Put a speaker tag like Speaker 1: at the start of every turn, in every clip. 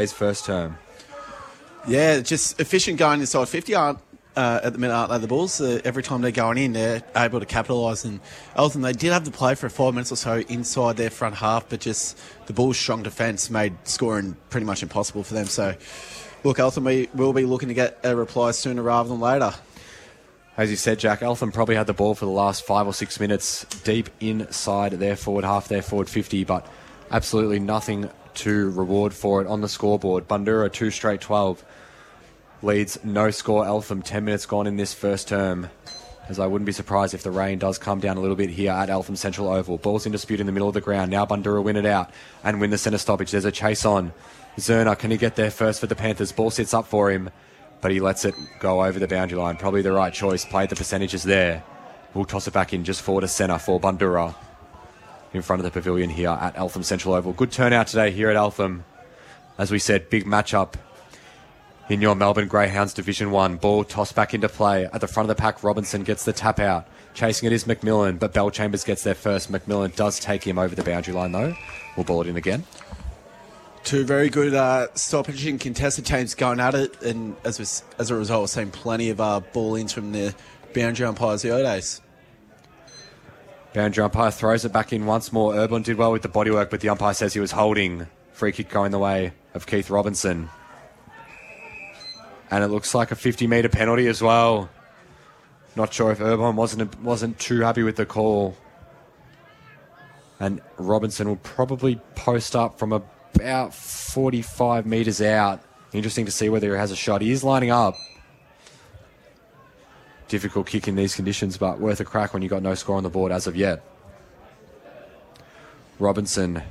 Speaker 1: his first term.
Speaker 2: Yeah, just efficient going inside 50 at the minute, aren't they, the Bulls? Every time they're going in, they're able to capitalise. And Eltham, they did have to play for 5 minutes or so inside their front half, but just the Bulls' strong defence made scoring pretty much impossible for them. So, look, Eltham, we will be looking to get a reply sooner rather than later.
Speaker 1: As you said, Jack, Eltham probably had the ball for the last 5 or 6 minutes deep inside their forward half, their forward 50, but absolutely nothing to reward for it on the scoreboard. Bundoora 2 straight 12 leads no score Eltham. 10 minutes gone in this first term, as I wouldn't be surprised if the rain does come down a little bit here at Eltham Central Oval. Ball's in dispute in the middle of the ground. Now Bundoora win it out and win the centre stoppage. There's a chase on. Zerner, can he get there first for the Panthers? Ball sits up for him, but he lets it go over the boundary line. Probably the right choice. Played the percentages there. We'll toss it back in just forward to centre for Bundoora in front of the pavilion here at Eltham Central Oval. Good turnout today here at Eltham. As we said, big matchup in your Melbourne Greyhounds Division 1. Ball tossed back into play. At the front of the pack, Robinson gets the tap out. Chasing it is McMillan, but Bellchambers gets there first. McMillan does take him over the boundary line, though. We'll ball it in again.
Speaker 2: Two very good stoppage and contested teams going at it, and as a result, we've seen plenty of ball-ins from the boundary umpires the other days.
Speaker 1: Boundary umpire throws it back in once more. Urban did well with the bodywork, but the umpire says he was holding. Free kick going the way of Keith Robinson. And it looks like a 50-metre penalty as well. Not sure if Urban wasn't too happy with the call. And Robinson will probably post up from about 45 metres out. Interesting to see whether he has a shot. He is lining up. Difficult kick in these conditions, but worth a crack when you've got no score on the board as of yet. Robinson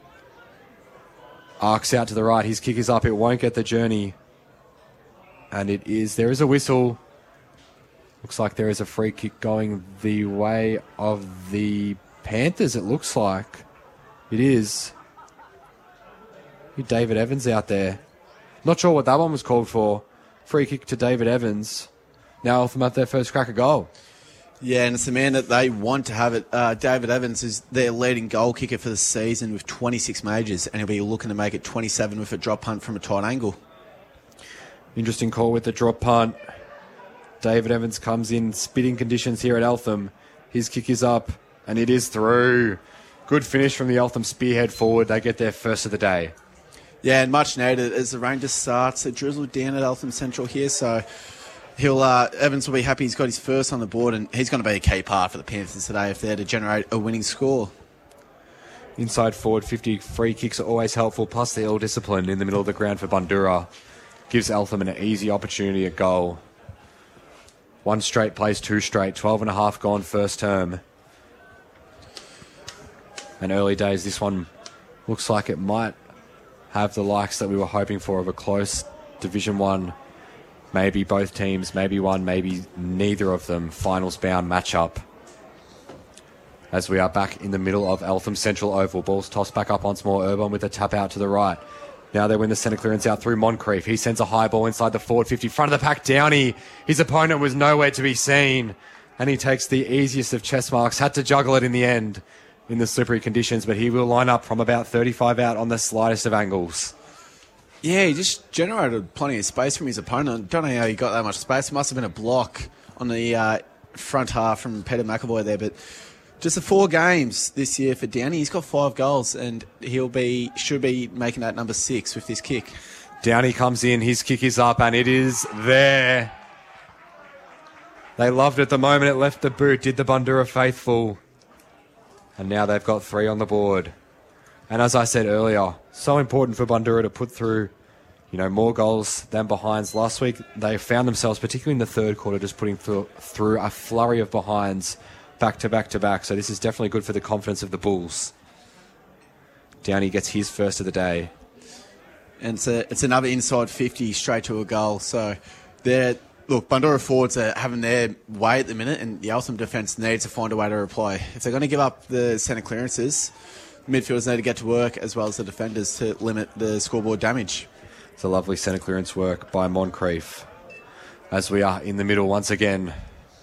Speaker 1: arcs out to the right. His kick is up. It won't get the journey. And there is a whistle. Looks like there is a free kick going the way of the Panthers, it looks like. It is. David Evans out there. Not sure what that one was called for. Free kick to David Evans. Now Eltham have their first crack at goal.
Speaker 2: Yeah, and it's the man that they want to have it. David Evans is their leading goal kicker for the season with 26 majors, and he'll be looking to make it 27 with a drop punt from a tight angle.
Speaker 1: Interesting call with the drop punt. David Evans comes in spitting conditions here at Eltham. His kick is up, and it is through. Good finish from the Eltham spearhead forward. They get their first of the day.
Speaker 2: Yeah, and much needed as the rain just starts. It drizzled down at Eltham Central here, so Evans will be happy he's got his first on the board, and he's going to be a key part for the Panthers today if they're to generate a winning score.
Speaker 1: Inside forward 50 free kicks are always helpful, plus the ill-discipline in the middle of the ground for Bundoora gives Eltham an easy opportunity at goal. One straight plays two straight, 12 and a half gone first term. And early days, this one looks like it might have the likes that we were hoping for of a close Division 1. Maybe both teams, maybe one, maybe neither of them, finals-bound matchup. As we are back in the middle of Eltham Central Oval. Ball's tossed back up once more. Urban with a tap out to the right. Now they win the centre clearance out through Moncrief. He sends a high ball inside the forward 50. Front of the pack, Downey. His opponent was nowhere to be seen. And he takes the easiest of chest marks. Had to juggle it in the end in the slippery conditions. But he will line up from about 35 out on the slightest of angles.
Speaker 2: Yeah, he just generated plenty of space from his opponent. Don't know how he got that much space. It must have been a block on the front half from Peter McAvoy there. But just the 4 games this year for Downey. He's got 5 goals, and should be making that number 6 with this kick.
Speaker 1: Downey comes in. His kick is up, and it is there. They loved it the moment it left the boot. Did the Bundoora faithful. And now they've got 3 on the board. And as I said earlier, so important for Bundoora to put through, more goals than behinds. Last week, they found themselves, particularly in the third quarter, just putting through a flurry of behinds back to back to back. So this is definitely good for the confidence of the Bulls. Downey gets his first of the day.
Speaker 2: And it's another inside 50 straight to a goal. So Bundoora forwards are having their way at the minute, and the Eltham defence needs to find a way to reply. If they're going to give up the centre clearances, midfielders need to get to work, as well as the defenders, to limit the scoreboard damage.
Speaker 1: It's a lovely centre clearance work by Moncrief. As we are in the middle once again.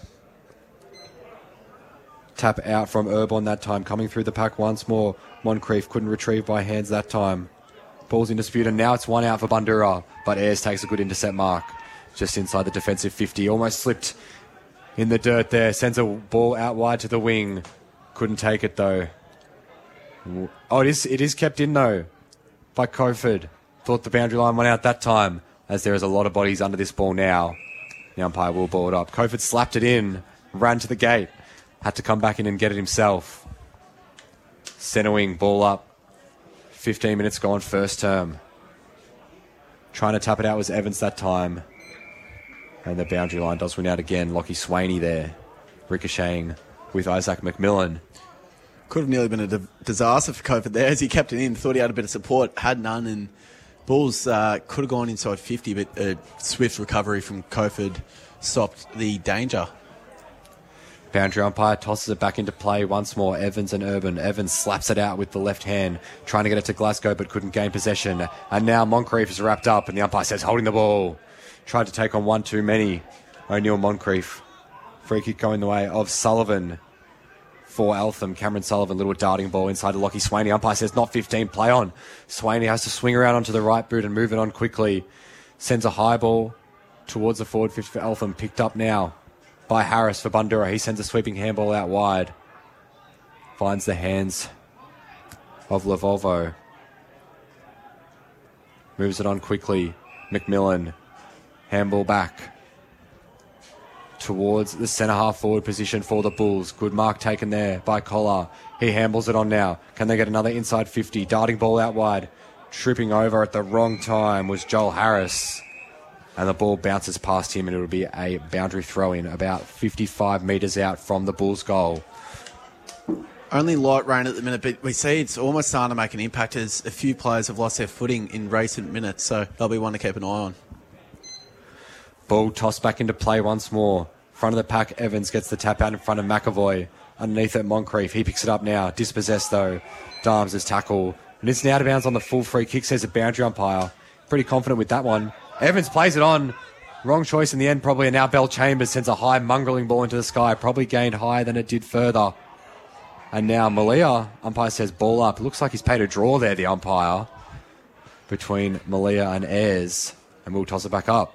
Speaker 1: Tap out from Urban that time, coming through the pack once more. Moncrief couldn't retrieve by hands that time. Ball's in dispute, and now it's one out for Bandura, but Ayres takes a good intercept mark just inside the defensive 50. Almost slipped in the dirt there. Sends a ball out wide to the wing. Couldn't take it, though. Oh, it is kept in, though, by Cofford. Thought the boundary line went out that time, as there is a lot of bodies under this ball now. The umpire will ball it up. Cofford slapped it in, ran to the gate, had to come back in and get it himself. Centre wing, ball up. 15 minutes gone, first term. Trying to tap it out was Evans that time. And the boundary line does win out again. Lockie Swaney there, ricocheting with Isaac McMillan.
Speaker 2: Could have nearly been a disaster for Cofford there as he kept it in. Thought he had a bit of support, had none, and Bulls could have gone inside 50, but a swift recovery from Cofford stopped the danger.
Speaker 1: Boundary umpire tosses it back into play once more. Evans and Urban. Evans slaps it out with the left hand, trying to get it to Glasgow, but couldn't gain possession. And now Moncrief is wrapped up, and the umpire says holding the ball. Tried to take on one too many. O'Neill Moncrief. Free kick going the way of Sullivan for Eltham. Cameron Sullivan, little darting ball inside to Lockie Swaney. Umpire says not 15, play on. Swaney has to swing around onto the right boot and move it on quickly. Sends a high ball towards the forward 50 for Eltham. Picked up now by Harris for Bandura. He sends a sweeping handball out wide. Finds the hands of Lavolvo. Moves it on quickly. McMillan. Handball back towards the centre-half forward position for the Bulls. Good mark taken there by Collar. He handballs it on now. Can they get another inside 50? Darting ball out wide. Tripping over at the wrong time was Joel Harris. And the ball bounces past him, and it will be a boundary throw-in about 55 metres out from the Bulls' goal.
Speaker 2: Only light rain at the minute, but we see it's almost starting to make an impact as a few players have lost their footing in recent minutes, so they'll be one to keep an eye on.
Speaker 1: Ball tossed back into play once more. Front of the pack, Evans gets the tap out in front of McAvoy. Underneath it, Moncrief. He picks it up now. Dispossessed, though. Darms' tackle. And it's now out of bounds on the full free kick, says the boundary umpire. Pretty confident with that one. Evans plays it on. Wrong choice in the end, probably. And now Bell Chambers sends a high mongrelling ball into the sky. Probably gained higher than it did further. And now Malia, umpire says ball up. Looks like he's paid a draw there, the umpire, between Malia and Ayres. And we'll toss it back up.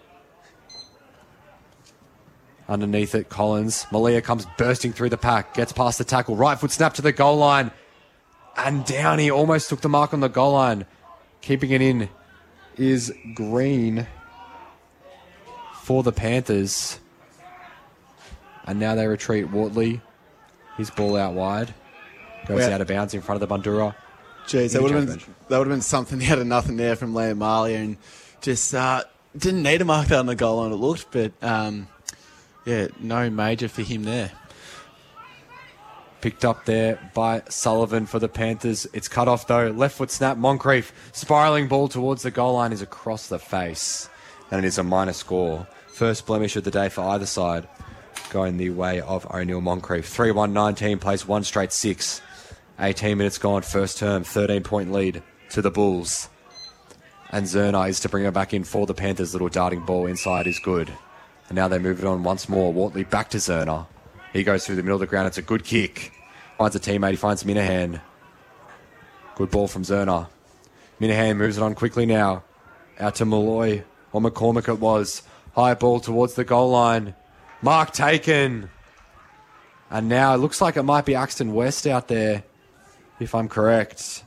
Speaker 1: Underneath it, Collins. Malia comes bursting through the pack. Gets past the tackle. Right foot snap to the goal line. And Downey almost took the mark on the goal line. Keeping it in is Green for the Panthers. And now they retreat. Wortley, his ball out wide. Goes out of bounds in front of the Bandura.
Speaker 2: Jeez, that would have been something out of nothing there from Liam Marley, and just didn't need to mark that on the goal line, it looked, but yeah, no major for him there.
Speaker 1: Picked up there by Sullivan for the Panthers. It's cut off, though. Left foot snap. Moncrief. Spiralling ball towards the goal line is across the face. And it is a minor score. First blemish of the day for either side. Going the way of O'Neill Moncrief. 3-1-19 plays one straight 6. 18 minutes gone. First term. 13-point lead to the Bulls. And Zerner is to bring her back in for the Panthers. Little darting ball inside is good. And now they move it on once more. Wortley back to Zerner. He goes through the middle of the ground. It's a good kick. Finds a teammate. He finds Minahan. Good ball from Zerner. Minahan moves it on quickly now. Out to Malloy. Or McCormick it was. High ball towards the goal line. Mark taken. And now it looks like it might be Axton West out there, if I'm correct.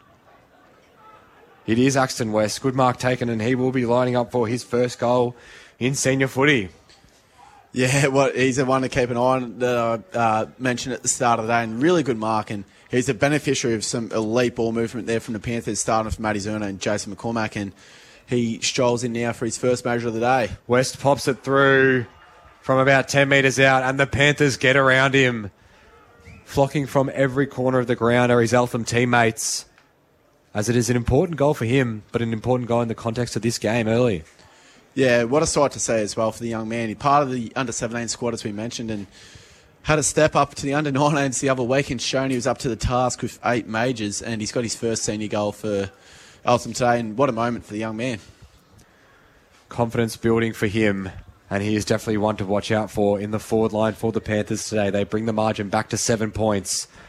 Speaker 1: It is Axton West. Good mark taken, and he will be lining up for his first goal in senior footy.
Speaker 2: Yeah, he's the one to keep an eye on that I mentioned at the start of the day, and really good mark, and he's the beneficiary of some elite ball movement there from the Panthers, starting from Matty Zerner and Jason McCormack, and he strolls in now for his first measure of the day.
Speaker 1: West pops it through from about 10 metres out, and the Panthers get around him. Flocking from every corner of the ground are his Eltham teammates, as it is an important goal for him, but an important goal in the context of this game early.
Speaker 2: Yeah, what a sight to see as well for the young man. He's part of the under-17 squad, as we mentioned, and had a step up to the under-19s the other week and shown he was up to the task with 8 majors, and he's got his first senior goal for Eltham today, and what a moment for the young man.
Speaker 1: Confidence building for him, and he is definitely one to watch out for in the forward line for the Panthers today. They bring the margin back to 7 points.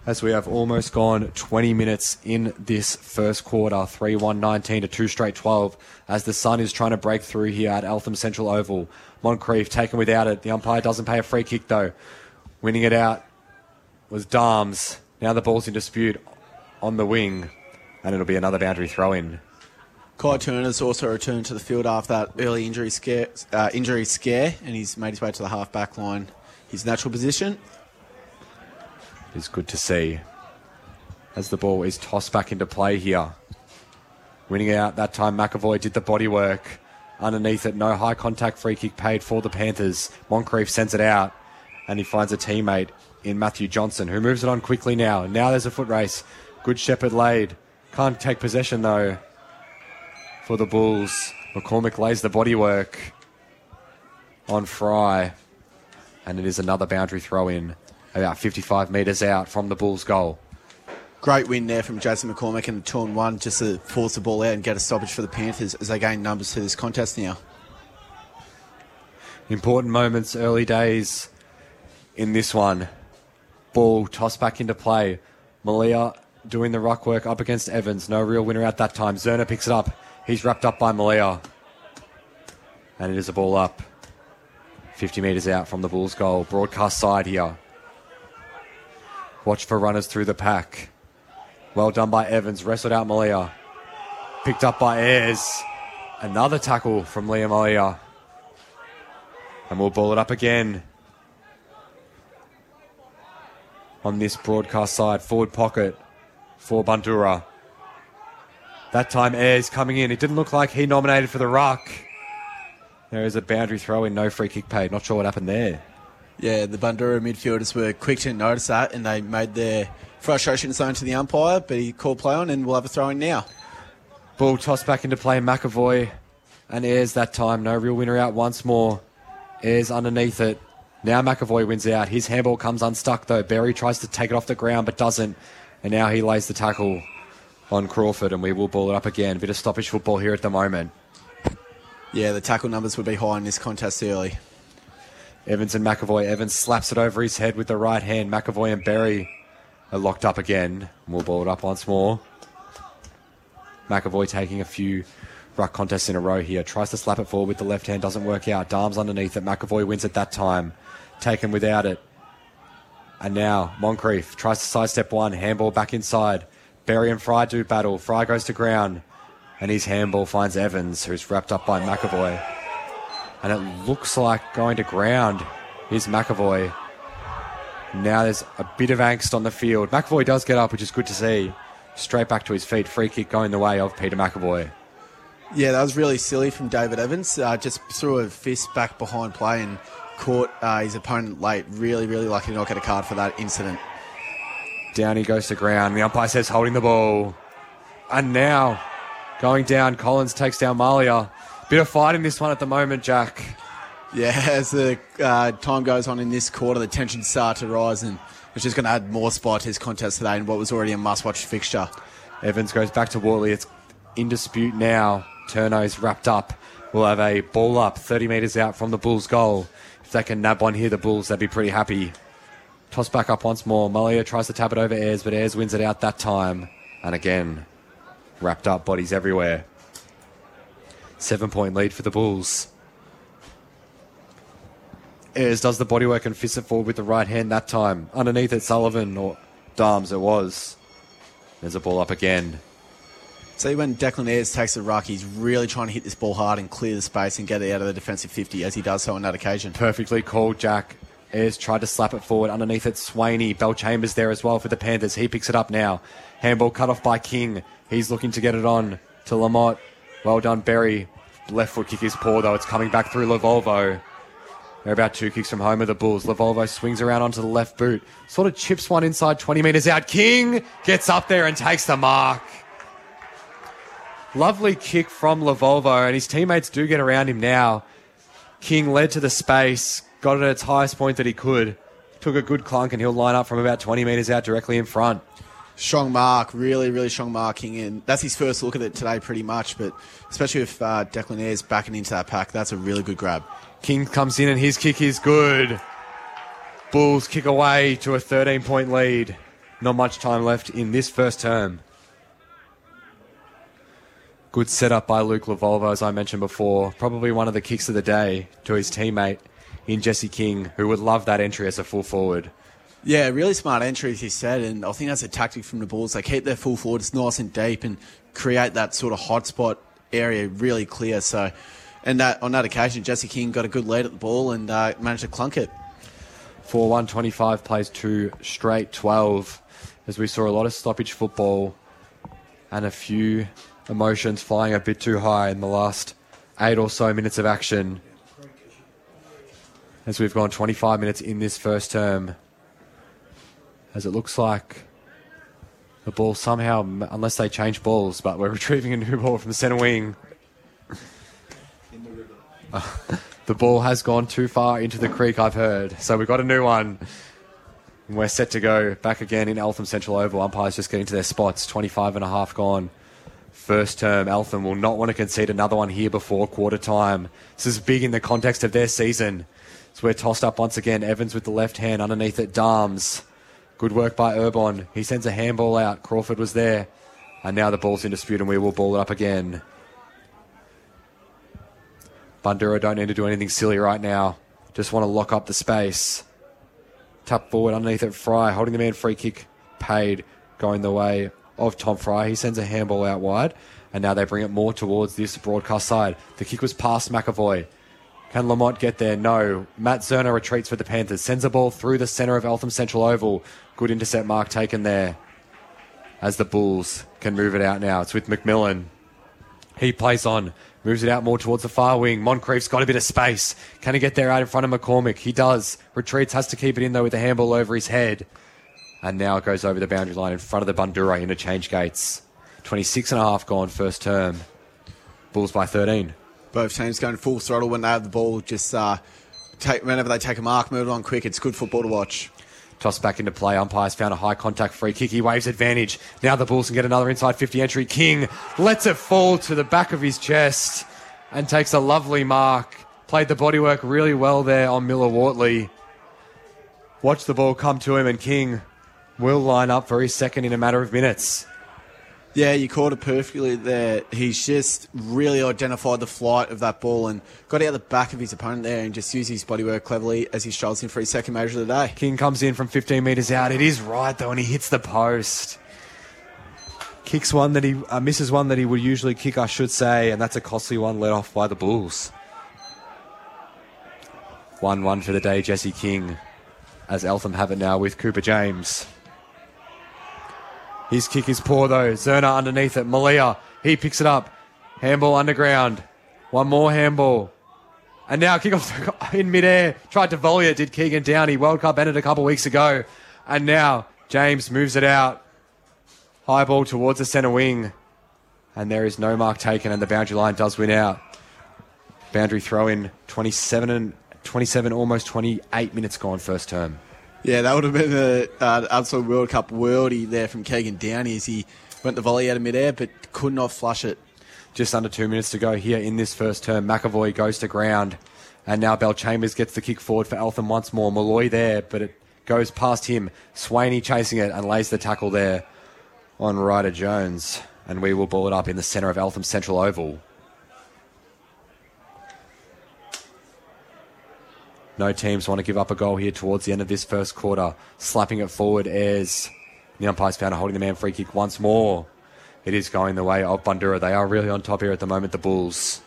Speaker 1: As we have almost gone 20 minutes in this first quarter, 3-1-19 to 2 straight 12, as the sun is trying to break through here at Eltham Central Oval. Moncrief taken without it. The umpire doesn't pay a free kick though. Winning it out was Darms. Now the ball's in dispute on the wing, and it'll be another boundary throw-in.
Speaker 2: Kai Turner's also returned to the field after that early injury scare, and he's made his way to the half-back line, his natural position.
Speaker 1: It's good to see as the ball is tossed back into play here. Winning out that time, McAvoy did the body work. Underneath it, no high contact free kick paid for the Panthers. Moncrief sends it out, and he finds a teammate in Matthew Johnson, who moves it on quickly now. Now there's a foot race. Good Shepherd laid. Can't take possession though for the Bulls. McCormick lays the body work on Fry, and it is another boundary throw in about 55 metres out from the Bulls' goal.
Speaker 2: Great win there from Jason McCormick in the 2-1, just to force the ball out and get a stoppage for the Panthers as they gain numbers to this contest now.
Speaker 1: Important moments, early days in this one. Ball tossed back into play. Malia doing the ruck work up against Evans. No real winner out that time. Zerner picks it up. He's wrapped up by Malia. And it is a ball up 50 metres out from the Bulls' goal. Broadcast side here. Watch for runners through the pack. Well done by Evans. Wrestled out Malia. Picked up by Ayres. Another tackle from Liam Malia. And we'll ball it up again. On this broadcast side, forward pocket for Bandura. That time Ayres coming in. It didn't look like he nominated for the ruck. There is a boundary throw in, no free kick paid. Not sure what happened there.
Speaker 2: Yeah, the Bandura midfielders were quick to notice that, and they made their frustration known to the umpire, but he called play on, and we'll have a throw in now.
Speaker 1: Ball tossed back into play. McAvoy and Ayres that time. No real winner out once more. Ayres underneath it. Now McAvoy wins out. His handball comes unstuck though. Berry tries to take it off the ground but doesn't. And now he lays the tackle on Crawford, and we will ball it up again. Bit of stoppage football here at the moment.
Speaker 2: Yeah, the tackle numbers would be high in this contest early.
Speaker 1: Evans and McAvoy. Evans slaps it over his head with the right hand. McAvoy and Berry are locked up again. We'll ball it up once more. McAvoy taking a few ruck contests in a row here. Tries to slap it forward with the left hand. Doesn't work out. Darms underneath it. McAvoy wins it that time. Taken without it. And now Moncrief tries to sidestep one. Handball back inside. Berry and Fry do battle. Fry goes to ground. And his handball finds Evans, who's wrapped up by McAvoy. And it looks like going to ground is McAvoy. Now there's a bit of angst on the field. McAvoy does get up, which is good to see. Straight back to his feet. Free kick going the way of Peter McAvoy.
Speaker 2: Yeah, that was really silly from David Evans. Just threw a fist back behind play and caught his opponent late. Really, really lucky to not get a card for that incident.
Speaker 1: Down he goes to ground. The umpire says holding the ball. And now going down, Collins takes down Malia. Bit of fight in this one at the moment, Jack.
Speaker 2: Yeah, as the time goes on in this quarter, the tensions start to rise, and it's just going to add more spot to his contest today in what was already a must-watch fixture.
Speaker 1: Evans goes back to Wortley. It's in dispute now. Turno's wrapped up. We'll have a ball up 30 metres out from the Bulls' goal. If they can nab one here, the Bulls, they'd be pretty happy. Toss back up once more. Malia tries to tap it over Ayres, but Ayres wins it out that time. And again, wrapped up, bodies everywhere. 7-point lead for the Bulls. Ayres does the bodywork and fists it forward with the right hand that time. Underneath it, Sullivan, or Darms it was. There's a ball up again.
Speaker 2: See, when Declan Ayres takes the ruck, he's really trying to hit this ball hard and clear the space and get it out of the defensive 50, as he does so on that occasion.
Speaker 1: Perfectly called, Jack. Ayres tried to slap it forward. Underneath it, Swaney. Bell Chambers there as well for the Panthers. He picks it up now. Handball cut off by King. He's looking to get it on to Lamotte. Well done, Berry. Left foot kick is poor, though. It's coming back through Lavolvo. They're about 2 kicks from home of the Bulls. Lavolvo swings around onto the left boot. Sort of chips one inside 20 metres out. King gets up there and takes the mark. Lovely kick from Lavolvo, and his teammates do get around him now. King led to the space, got it at its highest point that he could. Took a good clunk, and he'll line up from about 20 metres out directly in front.
Speaker 2: Strong mark, really, really strong marking, and that's his first look at it today pretty much, but especially with Declan Ayres backing into that pack, that's a really good grab.
Speaker 1: King comes in and his kick is good. Bulls kick away to a 13-point lead. Not much time left in this first term. Good setup by Luke Lavolva, as I mentioned before. Probably one of the kicks of the day to his teammate in Jesse King, who would love that entry as a full forward.
Speaker 2: Yeah, really smart entry, as you said, and I think that's a tactic from the Bulls. They keep their full forwards nice and deep and create that sort of hotspot area really clear. So, and that on that occasion, Jesse King got a good lead at the ball and managed to clunk it.
Speaker 1: 4-1-25 plays 2 straight 12, as we saw a lot of stoppage football and a few emotions flying a bit too high in the last 8 or so minutes of action, as we've gone 25 minutes in this first term, as it looks like the ball somehow, unless they change balls, but we're retrieving a new ball from the centre wing. The ball has gone too far into the creek, I've heard. So we've got a new one. And we're set to go back again in Eltham Central Oval. Umpires just getting to their spots. 25 and a half gone. First term, Eltham will not want to concede another one here before quarter time. This is big in the context of their season. So we're tossed up once again. Evans with the left hand underneath it. Darms. Good work by Urbon. He sends a handball out. Crawford was there. And now the ball's in dispute and we will ball it up again. Bundura don't need to do anything silly right now. Just want to lock up the space. Tap forward underneath it. Fry holding the man, free kick paid, going the way of Tom Fry. He sends a handball out wide, and now they bring it more towards this broadcast side. The kick was past McAvoy. Can Lamont get there? No. Matt Zerner retreats for the Panthers. Sends a ball through the centre of Eltham Central Oval. Good intercept mark taken there, as the Bulls can move it out now. It's with McMillan. He plays on. Moves it out more towards the far wing. Moncrief's got a bit of space. Can he get there out in front of McCormick? He does. Retreats, has to keep it in though with the handball over his head. And now it goes over the boundary line in front of the Bundura interchange gates. 26 and a half gone first term. Bulls by 13.
Speaker 2: Both teams going full throttle when they have the ball. Just whenever they take a mark, move it on quick. It's good football to watch.
Speaker 1: Toss back into play. Umpires found a high contact free kick. He waves advantage. Now the Bulls can get another inside 50 entry. King lets it fall to the back of his chest and takes a lovely mark. Played the bodywork really well there on Miller Wortley. Watch the ball come to him and King will line up for his second in a matter of minutes.
Speaker 2: Yeah, you caught it perfectly there. He's just really identified the flight of that ball and got out the back of his opponent there and just used his bodywork cleverly as he strolls in for his second measure of the day.
Speaker 1: King comes in from 15 metres out. It is right, though, and he hits the post. Kicks one that he misses one that he would usually kick, I should say, and that's a costly one let off by the Bulls. 1-1 for the day, Jesse King, as Eltham have it now with Cooper James. His kick is poor, though. Zerner underneath it. Malia, he picks it up. Handball underground. One more handball. And now kick off in midair. Tried to volley it, did Keegan Downey. World Cup ended a couple weeks ago. And now James moves it out. High ball towards the centre wing. And there is no mark taken, and the boundary line does win out. Boundary throw in 27, almost 28 minutes gone first term.
Speaker 2: Yeah, that would have been an absolute World Cup worldie there from Keegan Downey as he went the volley out of midair but could not flush it.
Speaker 1: Just under 2 minutes to go here in this first term. McAvoy goes to ground. And now Bell Chambers gets the kick forward for Eltham once more. Malloy there, but it goes past him. Swaney chasing it and lays the tackle there on Ryder Jones. And we will ball it up in the centre of Eltham Central Oval. No teams want to give up a goal here towards the end of this first quarter. Slapping it forward as the umpires found a holding the man free kick once more. It is going the way of Bundura. They are really on top here at the moment, the Bulls.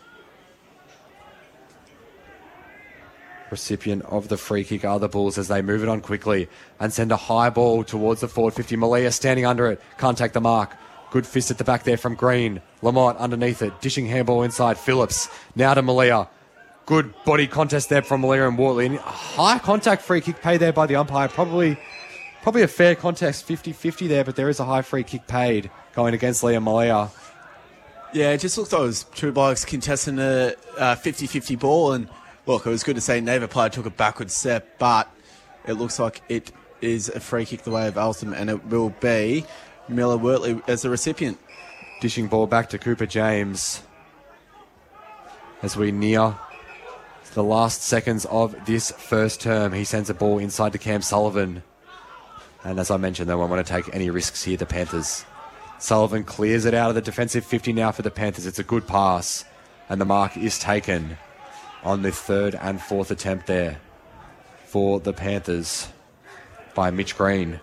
Speaker 1: Recipient of the free kick are the Bulls as they move it on quickly and send a high ball towards the forward 50. Malia standing under it. Can't take the mark. Good fist at the back there from Green. Lamont underneath it. Dishing handball inside. Phillips. Now to Malia. Good body contest there from Malia and Wortley. And high contact free kick paid there by the umpire. Probably a fair contest, 50-50 there, but there is a high free kick paid going against Liam Malia.
Speaker 2: Yeah, it just looked like it was two blokes contesting a 50-50 ball. And look, it was good to say neither player took a backward step, but it looks like it is a free kick the way of Eltham, and it will be Miller Wortley as the recipient.
Speaker 1: Dishing ball back to Cooper James as we near the last seconds of this first term. He sends a ball inside to Cam Sullivan. And as I mentioned, they won't want to take any risks here, the Panthers. Sullivan clears it out of the defensive 50 now for the Panthers. It's a good pass, and the mark is taken on the third and fourth attempt there for the Panthers by Mitch Green.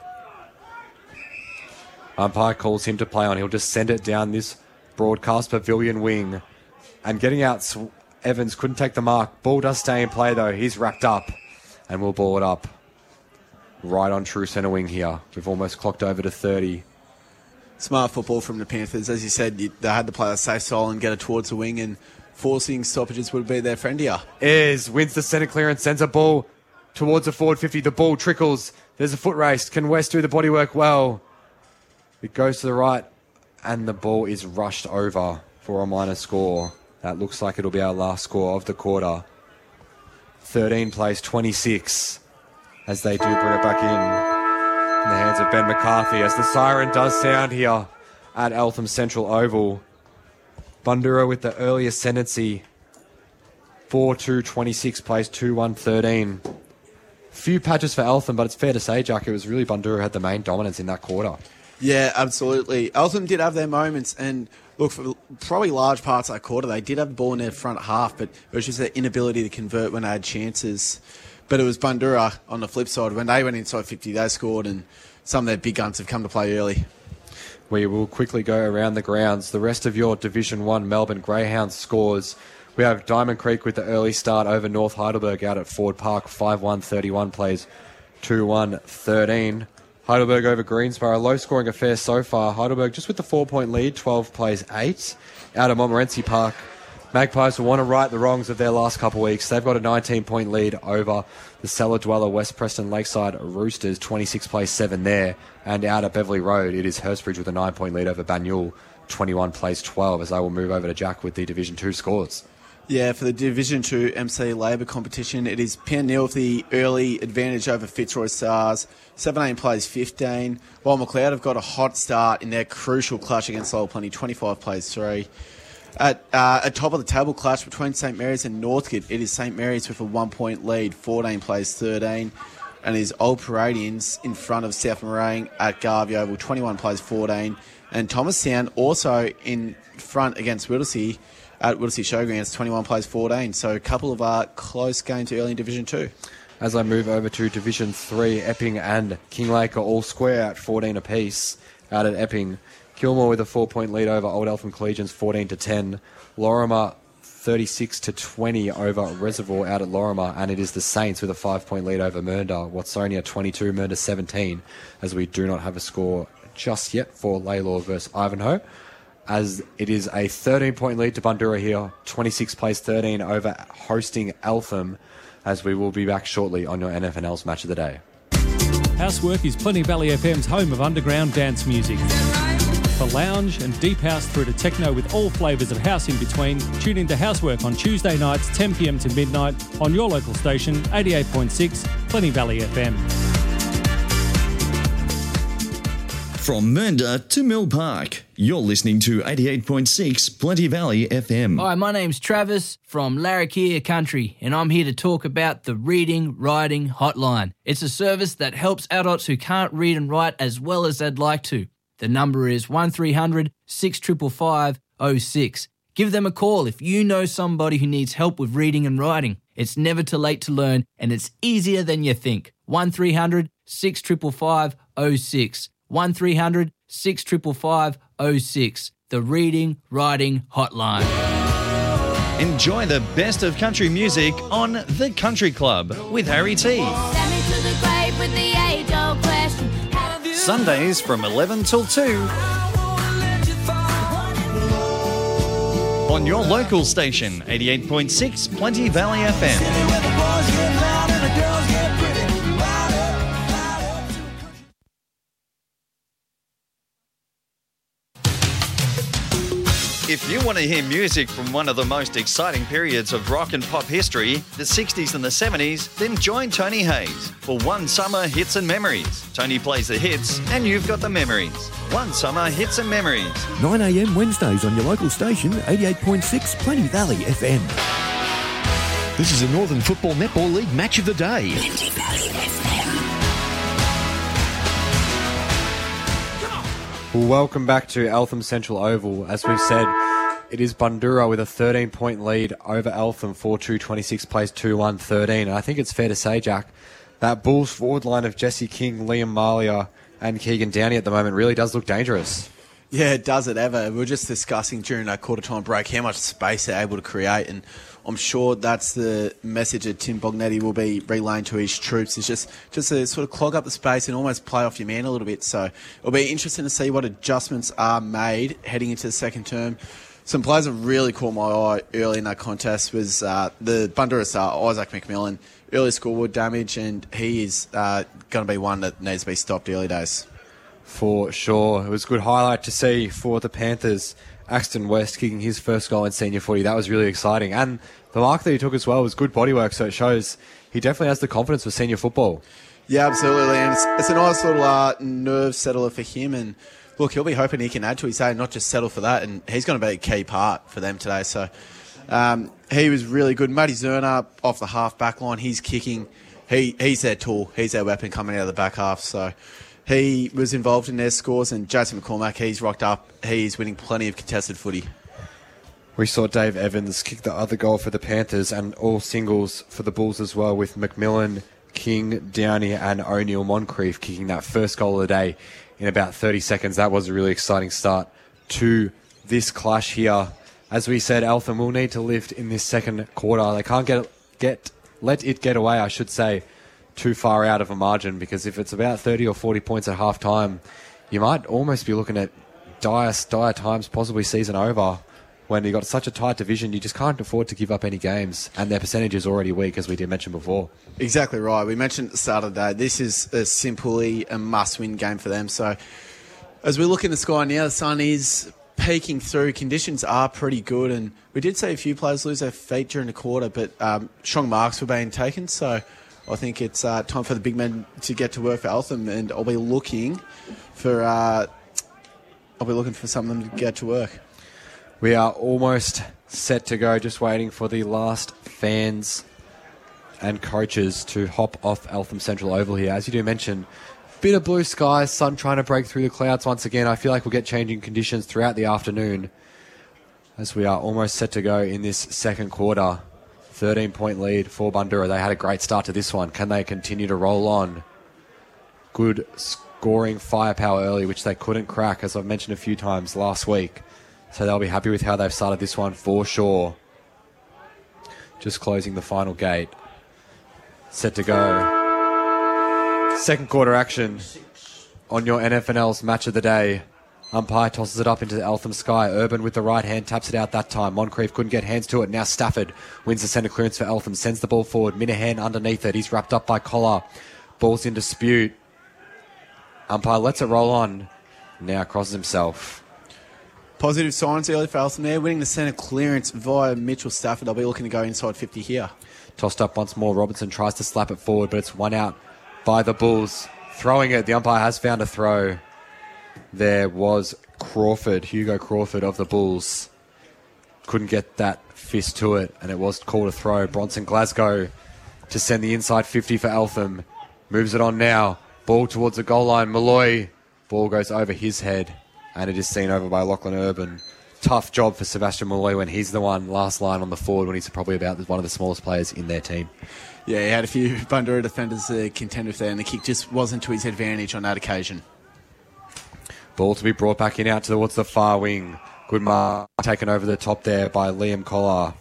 Speaker 1: Umpire calls him to play on. He'll just send it down this broadcast pavilion wing. And getting out, Evans couldn't take the mark. Ball does stay in play, though. He's wrapped up, and we'll ball it up right on true centre wing here. We've almost clocked over to 30.
Speaker 2: Smart football from the Panthers. As you said, they had to play a safe style and get it towards the wing, and forcing stoppages would be their friend here.
Speaker 1: Ayres wins the centre clearance, sends a ball towards the forward 50. The ball trickles. There's a foot race. Can West do the bodywork well? It goes to the right, and the ball is rushed over for a minor score. That looks like it'll be our last score of the quarter. 13 plays 26 as they do bring it back in the hands of Ben McCarthy as the siren does sound here at Eltham Central Oval. Bundura with the early ascendancy. 4-2-26 plays 2-1-13. Few patches for Eltham, but it's fair to say, Jack, it was really Bundura who had the main dominance in that quarter.
Speaker 2: Yeah, absolutely. Eltham did have their moments, and look, for probably large parts of that quarter, they did have the ball in their front half, but it was just their inability to convert when they had chances. But it was Bundura on the flip side. When they went inside 50, they scored, and some of their big guns have come to play early.
Speaker 1: We will quickly go around the grounds. The rest of your Division 1 Melbourne Greyhounds scores. We have Diamond Creek with the early start over North Heidelberg out at Ford Park. 5-1-31 plays 2-1-13. Heidelberg over Greensboro. Low-scoring affair so far. Heidelberg just with the 4-point lead. 12 plays 8 out of Montmorency Park. Magpies will want to right the wrongs of their last couple of weeks. They've got a 19-point lead over the Cellar Dweller West Preston Lakeside Roosters. 26 plays 7 there. And out at Beverley Road, it is Hurstbridge with a 9-point lead over Banyule. 21 plays 12 as they will move over to Jack with the Division 2 scores.
Speaker 2: Yeah, for the Division 2 MC Labour competition, it is Penneil with the early advantage over Fitzroy Stars. 17 plays 15, while McLeod have got a hot start in their crucial clash against Lower Plenty. 25 plays 3. At top of the table clash between St Mary's and Northcote, it is St Mary's with a 1-point lead. 14 plays 13. And it is Old Paradians in front of South Morang at Garvey Oval. 21 plays 14. And Thomastown also in front against Whittlesea at Whittlesea Showgrounds, 21 plays 14. So a couple of close games early in Division 2.
Speaker 1: As I move over to Division 3, Epping and Kinglake are all square at 14 apiece out at Epping. Kilmore with a 4-point lead over Old Eltham Collegians, 14-10. Lorimer 36-20 over Reservoir out at Lorimer, and it is the Saints with a 5-point lead over Mernda. Watsonia 22, Mernda 17, as we do not have a score just yet for Laylaw versus Ivanhoe. As it is a 13-point lead to Bundura here, 26 plays 13 over hosting Eltham, as we will be back shortly on your NFNL's Match of the Day.
Speaker 3: Housework is Plenty Valley FM's home of underground dance music. For lounge and deep house through to techno with all flavours of house in between, tune into Housework on Tuesday nights 10pm to midnight on your local station 88.6 Plenty Valley FM.
Speaker 4: From Mernda to Mill Park, you're listening to 88.6 Plenty Valley FM.
Speaker 5: Hi, my name's Travis from Larrakia Country, and I'm here to talk about the Reading Writing Hotline. It's a service that helps adults who can't read and write as well as they'd like to. The number is 1300 655 06. Give them a call if you know somebody who needs help with reading and writing. It's never too late to learn, and it's easier than you think. 1300 655 06. 1300 655 06. The Reading Writing Hotline.
Speaker 4: Enjoy the best of country music on The Country Club with Harry T.
Speaker 6: Send me to the grave with the age-old question.
Speaker 7: Sundays from 11 till 2
Speaker 4: on your local station, 88.6 Plenty Valley FM. If you want to hear music from one of the most exciting periods of rock and pop history, the 60s and the 70s, then join Tony Hayes for One Summer Hits and Memories. Tony plays the hits and you've got the memories. One Summer Hits and Memories.
Speaker 8: 9am Wednesdays on your local station, 88.6 Plenty Valley FM. This is the Northern Football Netball League Match of the Day.
Speaker 6: Plenty Valley FM.
Speaker 1: Welcome back to Eltham Central Oval. As we've said, it is Bundoora with a 13-point lead over Eltham, 4-2, 26 plays 2-1, 13. And I think it's fair to say, Jack, that Bulls forward line of Jesse King, Liam Malia and Keegan Downey at the moment really does look dangerous.
Speaker 2: Yeah, does it ever. We were just discussing during our quarter-time break how much space they're able to create, and I'm sure that's the message that Tim Bognetti will be relaying to his troops, is just to sort of clog up the space and almost play off your man a little bit. So it'll be interesting to see what adjustments are made heading into the second term. Some players that really caught my eye early in that contest was the Bundoora star, Isaac McMillan. Early scoreboard damage, and he is going to be one that needs to be stopped early days.
Speaker 1: For sure. It was a good highlight to see for the Panthers. Axton West kicking his first goal in senior footy. That was really exciting. And the mark that he took as well was good bodywork, so it shows he definitely has the confidence for senior football.
Speaker 2: Yeah, absolutely. And it's a nice little nerve settler for him. And look, he'll be hoping he can add to his day, not just settle for that. And he's going to be a key part for them today. So he was really good. Matty Zerner off the half back line. He's kicking. He's their tool. He's their weapon coming out of the back half. So he was involved in their scores. And Jason McCormack, he's rocked up. He's winning plenty of contested footy.
Speaker 1: We saw Dave Evans kick the other goal for the Panthers and all singles for the Bulls as well, with McMillan, King, Downey and O'Neill Moncrief kicking that first goal of the day in about 30 seconds. That was a really exciting start to this clash here. As we said, Eltham will need to lift in this second quarter. They can't let it get away, I should say, too far out of a margin, because if it's about 30 or 40 points at half time, you might almost be looking at dire times, possibly season over. When you've got such a tight division, you just can't afford to give up any games, and their percentage is already weak, as we did mention before. Exactly
Speaker 2: right. We mentioned at the start of the day, this is simply a must-win game for them. So as we look in the sky now, the sun is peeking through. Conditions are pretty good, and we did see a few players lose their feet during the quarter, but strong marks were being taken. So I think it's time for the big men to get to work for Eltham, and I'll be looking for some of them to get to work.
Speaker 1: We are almost set to go, just waiting for the last fans and coaches to hop off Eltham Central Oval here. As you do mention, bit of blue skies, sun trying to break through the clouds once again. I feel like we'll get changing conditions throughout the afternoon as we are almost set to go in this second quarter. 13-point lead for Bundoora. They had a great start to this one. Can they continue to roll on? Good scoring firepower early, which they couldn't crack, as I've mentioned a few times last week. So they'll be happy with how they've started this one for sure. Just closing the final gate. Set to go. Second quarter action on your NFNL's match of the day. Umpire tosses it up into the Eltham sky. Urban with the right hand taps it out that time. Moncrief couldn't get hands to it. Now Stafford wins the centre clearance for Eltham. Sends the ball forward. Minahan underneath it. He's wrapped up by Collar. Ball's in dispute. Umpire lets it roll on. Now crosses himself.
Speaker 2: Positive signs early for Eltham there. Winning the centre clearance via Mitchell Stafford. They'll be looking to go inside 50 here.
Speaker 1: Tossed up once more. Robinson tries to slap it forward, but it's one out by the Bulls. Throwing it. The umpire has found a throw. There was Crawford, Hugo Crawford of the Bulls. Couldn't get that fist to it, and it was called a throw. Bronson Glasgow to send the inside 50 for Eltham. Moves it on now. Ball towards the goal line. Malloy. Ball goes over his head. And it is seen over by Lachlan Urban. Tough job for Sebastian Malloy when he's the one last line on the forward, when he's probably about one of the smallest players in their team.
Speaker 2: Yeah, he had a few Bundoora defenders contend with there, and the kick just wasn't to his advantage on that occasion.
Speaker 1: Ball to be brought back in out towards the far wing. Good mark taken over the top there by Liam Collar.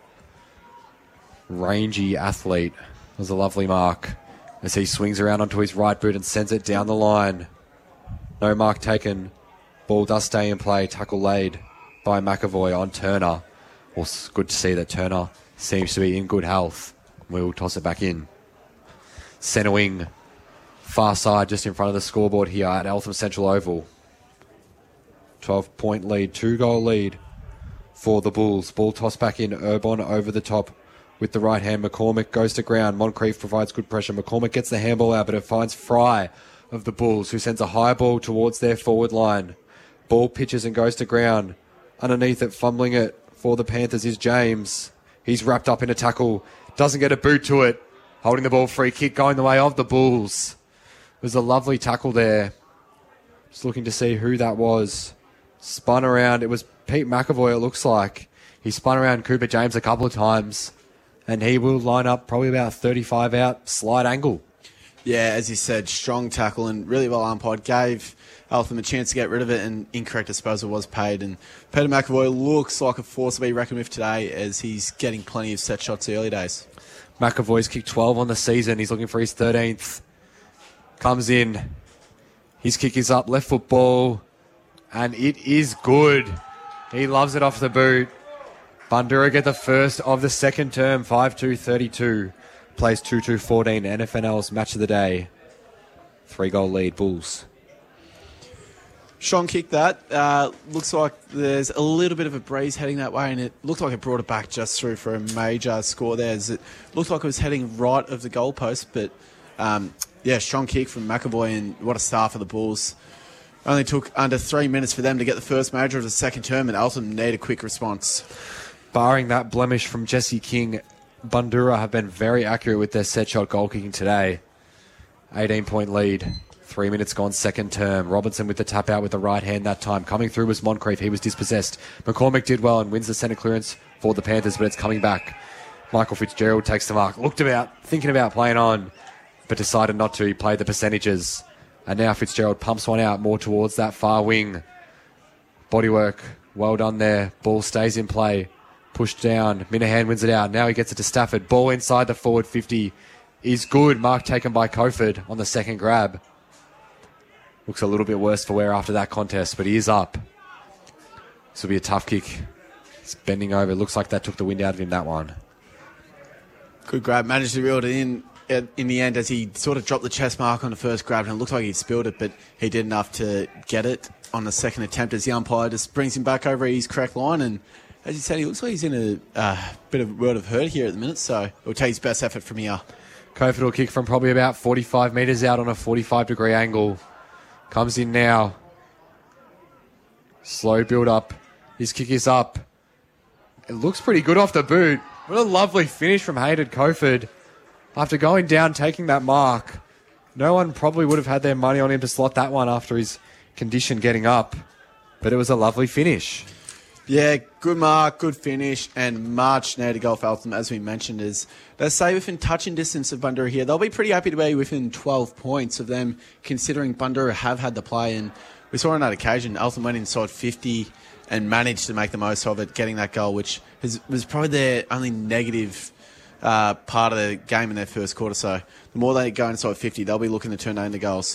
Speaker 1: Rangy athlete. It was a lovely mark as he swings around onto his right boot and sends it down the line. No mark taken. Ball does stay in play. Tackle laid by McAvoy on Turner. Well, it's good to see that Turner seems to be in good health. We'll toss it back in. Centre wing. Far side just in front of the scoreboard here at Eltham Central Oval. 12-point lead. 2-goal lead for the Bulls. Ball tossed back in. Urban over the top with the right hand. McCormick goes to ground. Moncrief provides good pressure. McCormick gets the handball out, but it finds Fry of the Bulls, who sends a high ball towards their forward line. Ball pitches and goes to ground. Underneath it, fumbling it for the Panthers is James. He's wrapped up in a tackle. Doesn't get a boot to it. Holding the ball, free kick going the way of the Bulls. It was a lovely tackle there Just looking to see who that was. Spun around. It was Pete McAvoy, it looks like. He spun around Cooper James a couple of times, and he will line up probably about 35 out, slide angle.
Speaker 2: Yeah, as you said, strong tackle and really well umpired. Gave Eltham a chance to get rid of it, and incorrect disposal was paid. And Peter McAvoy looks like a force to be reckoned with today, as he's getting plenty of set shots early days.
Speaker 1: McAvoy's kicked 12 on the season. He's looking for his 13th. Comes in. His kick is up, left foot ball, and it is good. He loves it off the boot. Bundoora get the first of the second term, 5-2-32. Plays 2-2-14, NFNL's match of the day. 3-goal lead, Bulls.
Speaker 2: Sean kicked that. Looks like there's a little bit of a breeze heading that way, and it looked like it brought it back just through for a major score there. As it looked like it was heading right of the goalpost, but strong kick from McAvoy, and what a start for the Bulls. Only took under 3 minutes for them to get the first major of the second term, and Eltham need a quick response.
Speaker 1: Barring that blemish from Jesse King, Bundoora have been very accurate with their set shot goal kicking today. 18-point lead. 3 minutes gone, second term. Robinson with the tap out with the right hand that time. Coming through was Moncrief. He was dispossessed. McCormick did well and wins the centre clearance for the Panthers, but it's coming back. Michael Fitzgerald takes the mark. Thinking about playing on, but decided not to. He played the percentages. And now Fitzgerald pumps one out more towards that far wing. Bodywork, well done there. Ball stays in play. Pushed down. Minahan wins it out. Now he gets it to Stafford. Ball inside the forward 50 is good. Mark taken by Kofod on the second grab. Looks a little bit worse for wear after that contest, but he is up. This will be a tough kick. He's bending over. Looks like that took the wind out of him, that one.
Speaker 2: Good grab. Managed to reel it in the end, as he sort of dropped the chest mark on the first grab, and it looked like he'd spilled it, but he did enough to get it on the second attempt, as the umpire just brings him back over his correct line. And as you said, he looks like he's in a bit of a world of hurt here at the minute, so he'll take his best effort from here.
Speaker 1: Kofod will kick from probably about 45 metres out on a 45-degree angle. Comes in now. Slow build up. His kick is up. It looks pretty good off the boot. What a lovely finish from Hayden Kofod. After going down, taking that mark, no one probably would have had their money on him to slot that one after his condition getting up. But it was a lovely finish.
Speaker 2: Yeah, good mark, good finish, and March now to Golf Eltham, as we mentioned, is they stay within touching distance of Bundoora here. They'll be pretty happy to be within 12 points of them, considering Bundoora have had the play. And we saw on that occasion, Eltham went inside 50 and managed to make the most of it, getting that goal, which was probably their only negative part of the game in their first quarter. So the more they go inside 50, they'll be looking to turn that into goals.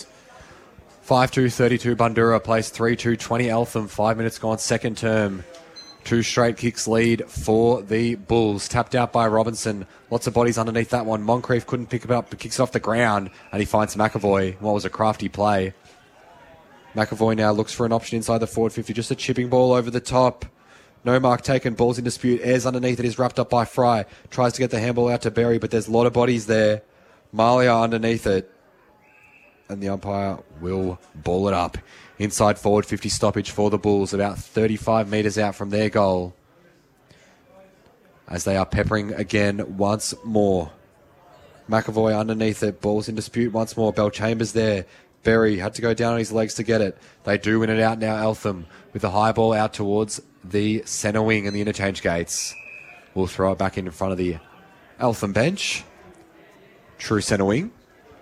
Speaker 1: 5-2-32 Bundoora plays 3-2-20 Eltham. 5 minutes gone, second term. 2 straight kicks lead for the Bulls. Tapped out by Robinson. Lots of bodies underneath that one. Moncrief couldn't pick it up, but kicks it off the ground, and he finds McAvoy. What was a crafty play. McAvoy now looks for an option inside the forward 50. Just a chipping ball over the top. No mark taken. Ball's in dispute. Ayres underneath it is wrapped up by Fry. Tries to get the handball out to Berry, but there's a lot of bodies there. Malia underneath it. And the umpire will ball it up. Inside forward 50 stoppage for the Bulls, about 35 metres out from their goal. As they are peppering again once more. McAvoy underneath it. Ball's in dispute once more. Bell Chambers there. Berry had to go down on his legs to get it. They do win it out now, Eltham, with the high ball out towards the centre wing and the interchange gates. We'll throw it back in front of the Eltham bench. True centre wing.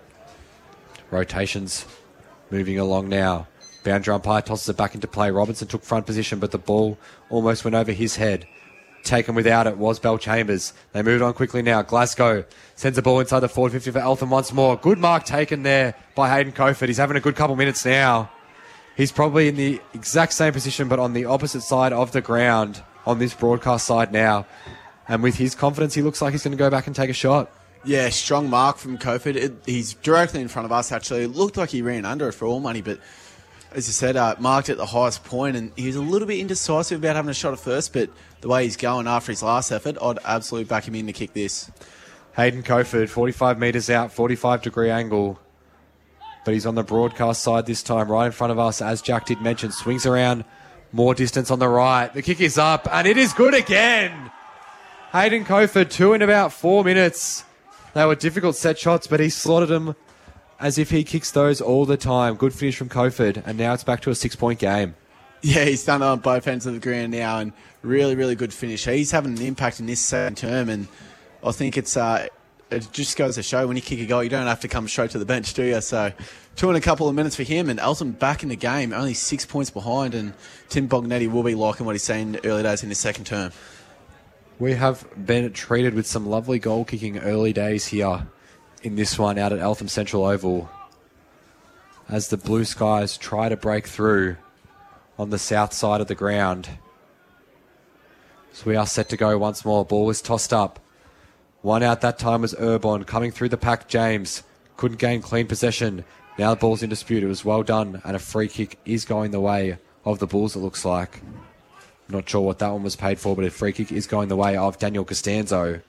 Speaker 1: Rotations moving along now. Boundary umpire tosses it back into play. Robinson took front position, but the ball almost went over his head. Taken without it was Bell Chambers. They moved on quickly now. Glasgow sends the ball inside the forward 50 for Eltham once more. Good mark taken there by Hayden Kofod. He's having a good couple minutes now. He's probably in the exact same position, but on the opposite side of the ground on this broadcast side now. And with his confidence, he looks like he's going to go back and take a shot.
Speaker 2: Yeah, strong mark from Kofod. He's directly in front of us, actually. It looked like he ran under it for all money, but as you said, marked at the highest point, and he was a little bit indecisive about having a shot at first, but the way he's going after his last effort, I'd absolutely back him in to kick this.
Speaker 1: Hayden Kofod, 45 metres out, 45-degree angle. But he's on the broadcast side this time, right in front of us, as Jack did mention. Swings around, more distance on the right. The kick is up, and it is good again. Hayden Kofod, 2 in about 4 minutes. They were difficult set shots, but he slotted them as if he kicks those all the time. Good finish from Coford, and now it's back to a 6-point game.
Speaker 2: Yeah, he's done it on both ends of the ground now, and really, really good finish. He's having an impact in this second term, and I think it just goes to show when you kick a goal, you don't have to come straight to the bench, do you? So 2 and a couple of minutes for him, and Eltham back in the game, only 6 points behind, and Tim Bognetti will be liking what he's seen early days in his second term.
Speaker 1: We have been treated with some lovely goal-kicking early days here in this one out at Eltham Central Oval as the Blue Skies try to break through on the south side of the ground. So we are set to go once more. Ball was tossed up. One out that time was Urbon. Coming through the pack, James. Couldn't gain clean possession. Now the ball's in dispute. It was well done, and a free kick is going the way of the Bulls, it looks like. Not sure what that one was paid for, but a free kick is going the way of Daniel Costanzo.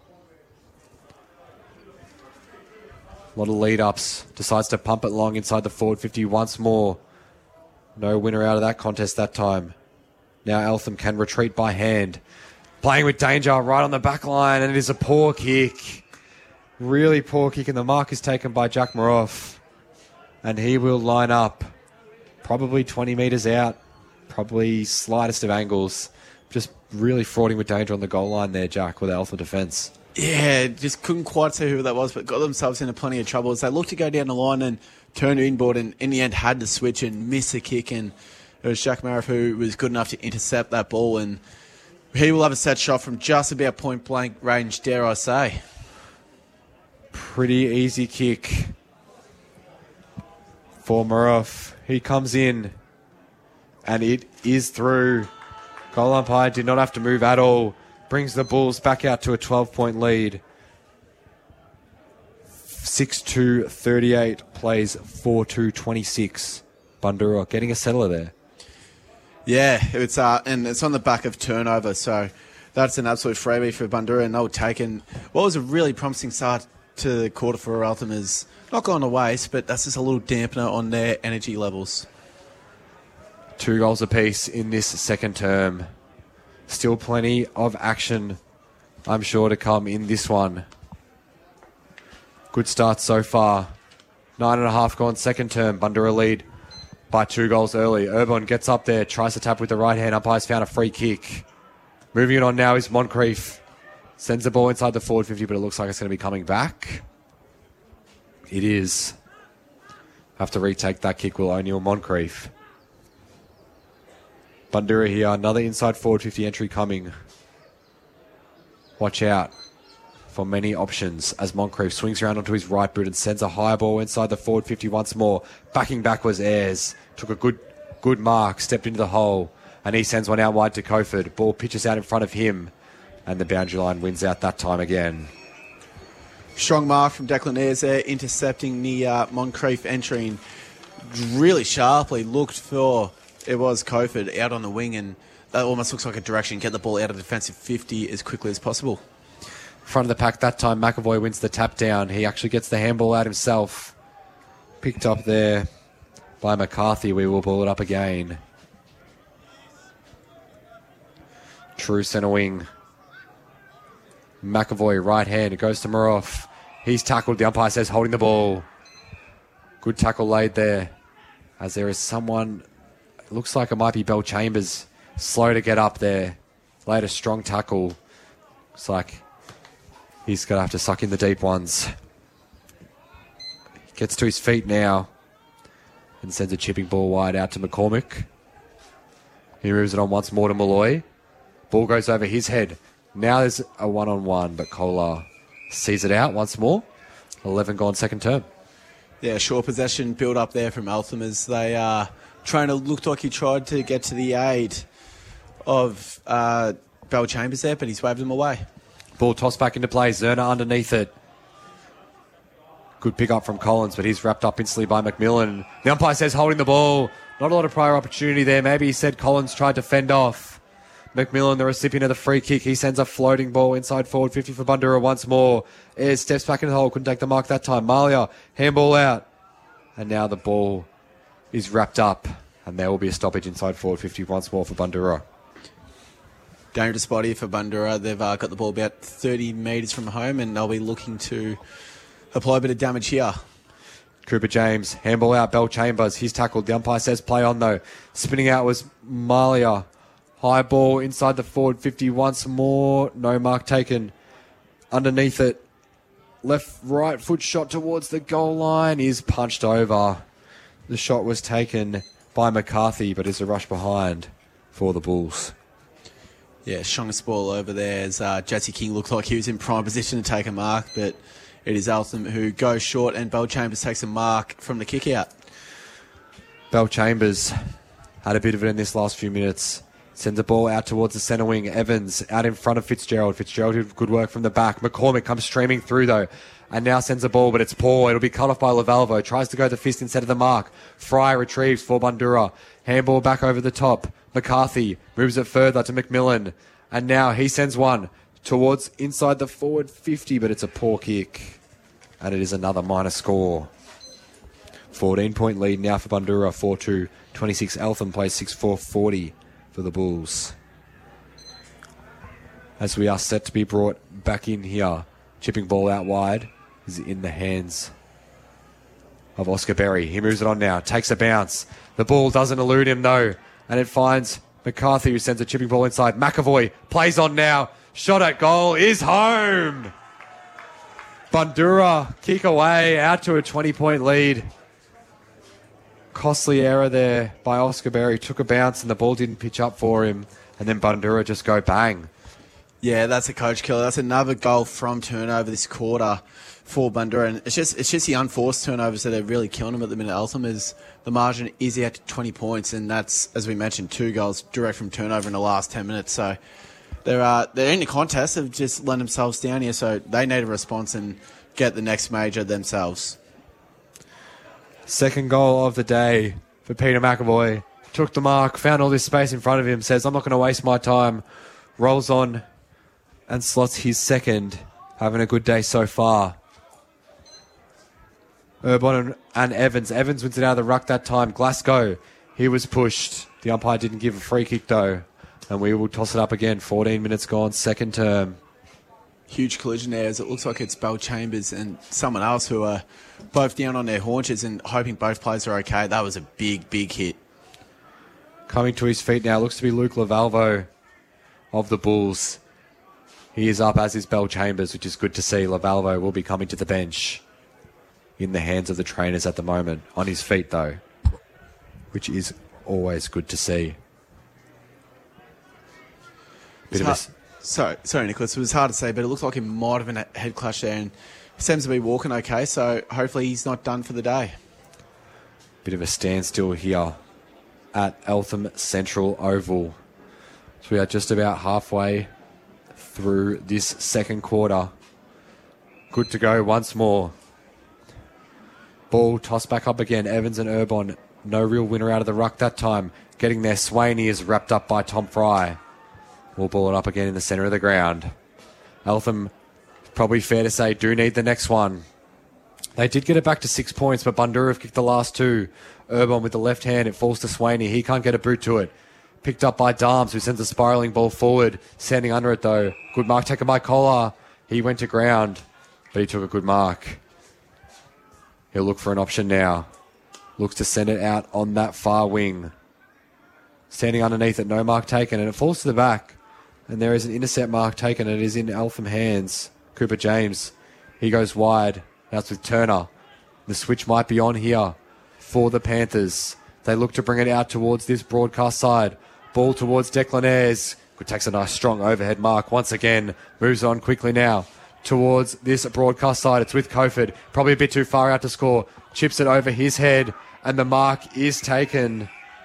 Speaker 1: A lot of lead-ups. Decides to pump it long inside the forward 50 once more. No winner out of that contest that time. Now Eltham can retreat by hand. Playing with danger right on the back line, and it is a poor kick. Really poor kick, and the mark is taken by Jack Moroff. And he will line up probably 20 metres out. Probably slightest of angles. Just really frauding with danger on the goal line there, Jack, with the Eltham defence.
Speaker 2: Yeah, just couldn't quite see who that was, but got themselves into plenty of trouble as they looked to go down the line and turn inboard, and in the end had to switch and miss a kick, and it was Jack Moroff who was good enough to intercept that ball, and he will have a set shot from just about point-blank range, dare I say.
Speaker 1: Pretty easy kick for Moroff. He comes in, and it is through. Goal umpire did not have to move at all. Brings the Bulls back out to a 12-point lead. 6-2-38 plays 4-2-26. Bundoora getting a settler there.
Speaker 2: Yeah, it's and it's on the back of turnover, so that's an absolute freebie for Bundoora, and they'll take in what was a really promising start to the quarter for Eltham is not gone to waste, but that's just a little dampener on their energy levels.
Speaker 1: 2 goals apiece in this second term. Still plenty of action, I'm sure, to come in this one. Good start so far. 9.5 gone second term. Bundoora lead by 2 goals early. Urbon gets up there, tries to tap with the right hand. Umpire's found a free kick. Moving it on now is Moncrief. Sends the ball inside the forward 50, but it looks like it's going to be coming back. It is. Have to retake that kick, will O'Neill Moncrief. Bundoora here, another inside forward 50 entry coming. Watch out for many options as Moncrief swings around onto his right boot and sends a high ball inside the forward 50 once more. Backing back was Ayres. Took a good mark, stepped into the hole, and he sends one out wide to Coford. Ball pitches out in front of him, and the boundary line wins out that time again.
Speaker 2: Strong mark from Declan Ayres there, intercepting the Moncrief entry, and really sharply looked for, it was Coford out on the wing, and that almost looks like a direction, get the ball out of defensive 50 as quickly as possible.
Speaker 1: Front of the pack that time, McAvoy wins the tap down. He actually gets the handball out himself. Picked up there by McCarthy. We will ball it up again. True centre wing. McAvoy, right hand. It goes to Moroff. He's tackled. The umpire says holding the ball. Good tackle laid there. As there is someone, it looks like it might be Bell Chambers, slow to get up there. Laid a strong tackle. Looks like he's going to have to suck in the deep ones. He gets to his feet now and sends a chipping ball wide out to McCormick. He moves it on once more to Malloy. Ball goes over his head. Now there's a one-on-one, but Kohler sees it out once more. 11 gone second term.
Speaker 2: Yeah, short possession build up there from Eltham as they are trying to look like he tried to get to the aid of Bell Chambers there, but he's waved them away.
Speaker 1: Ball tossed back into play. Zerner underneath it. Good pick up from Collins, but he's wrapped up instantly by McMillan. The umpire says holding the ball. Not a lot of prior opportunity there. Maybe he said Collins tried to fend off. McMillan, the recipient of the free kick. He sends a floating ball inside forward 50 for Bundoora once more. Ayres steps back in the hole. Couldn't take the mark that time. Malia, handball out. And now the ball is wrapped up. And there will be a stoppage inside forward 50 once more for Bundoora.
Speaker 2: Dangerous spot here for Bundoora. They've got the ball about 30 metres from home, and they'll be looking to apply a bit of damage here.
Speaker 1: Cooper James, handball out, Bell Chambers. He's tackled. The umpire says play on, though. Spinning out was Malia. High ball inside the forward 50 once more. No mark taken. Underneath it. Right foot shot towards the goal line is punched over. The shot was taken by McCarthy, but is a rush behind for the Bulls.
Speaker 2: Yeah, strongest ball over there as Jesse King looked like he was in prime position to take a mark, but it is Eltham who goes short and Bell Chambers takes a mark from the kick out.
Speaker 1: Bell Chambers had a bit of it in this last few minutes. Sends a ball out towards the centre wing. Evans out in front of Fitzgerald. Fitzgerald did good work from the back. McCormick comes streaming through, though, and now sends a ball, but it's poor. It'll be cut off by Lavalvo. Tries to go the fist instead of the mark. Fry retrieves for Bandura. Handball back over the top. McCarthy moves it further to McMillan. And now he sends one towards inside the forward 50, but it's a poor kick. And it is another minor score. 14-point lead now for Bandura. 4-2. 26 Eltham plays 6-4-40 for the Bulls. As we are set to be brought back in here. Chipping ball out wide is in the hands of Oscar Berry. He moves it on now. Takes a bounce. The ball doesn't elude him, though. And it finds McCarthy, who sends a chipping ball inside. McAvoy plays on now. Shot at goal is home. Bandura kick away out to a 20-point lead. Costly error there by Oscar Berry. Took a bounce and the ball didn't pitch up for him. And then Bandura just go bang.
Speaker 2: Yeah, that's a coach killer. That's another goal from turnover this quarter for Bandura. And it's just the unforced turnovers that are really killing them at the minute. Eltham is the margin is out to 20 points, and that's, as we mentioned, 2 goals direct from turnover in the last 10 minutes. So they're in the contest of just letting themselves down here. So they need a response and get the next major themselves.
Speaker 1: Second goal of the day for Peter McAvoy. Took the mark, found all this space in front of him, says, I'm not going to waste my time. Rolls on and slots his second. Having a good day so far. Urbon and Evans. Evans wins it out of the ruck that time. Glasgow, he was pushed. The umpire didn't give a free kick, though. And we will toss it up again. 14 minutes gone, second term.
Speaker 2: Huge collision there, as it looks like it's Bell Chambers and someone else who are both down on their haunches and hoping both players are okay. That was a big, big hit.
Speaker 1: Coming to his feet now, looks to be Luke Lavalvo of the Bulls. He is up, as is Bell Chambers, which is good to see. Lavalvo will be coming to the bench in the hands of the trainers at the moment. On his feet, though, which is always good to see.
Speaker 2: Sorry, Nicholas. It was hard to say, but it looked like it might have been a head clash there, and he seems to be walking okay, so hopefully he's not done for the day.
Speaker 1: Bit of a standstill here at Eltham Central Oval. So we are just about halfway through this second quarter. Good to go once more. Ball tossed back up again. Evans and Urbon. No real winner out of the ruck that time. Getting there, Swaney is wrapped up by Tom Fry. We'll ball it up again in the centre of the ground. Eltham, probably fair to say, do need the next one. They did get it back to 6 points, but Bandura have kicked the last 2. Urbon with the left hand. It falls to Swaney. He can't get a boot to it. Picked up by Darms, who sends a spiralling ball forward. Standing under it, though. Good mark taken by Collar. He went to ground, but he took a good mark. He'll look for an option now. Looks to send it out on that far wing. Standing underneath it, no mark taken, and it falls to the back. And there is an intercept mark taken, and it is in Eltham hands. Cooper James, he goes wide. That's with Turner. The switch might be on here for the Panthers. They look to bring it out towards this broadcast side. Ball towards Declan Ayres. Who takes a nice strong overhead mark once again. Moves on quickly now towards this broadcast side. It's with Kofod. Probably a bit too far out to score. Chips it over his head, and the mark is taken.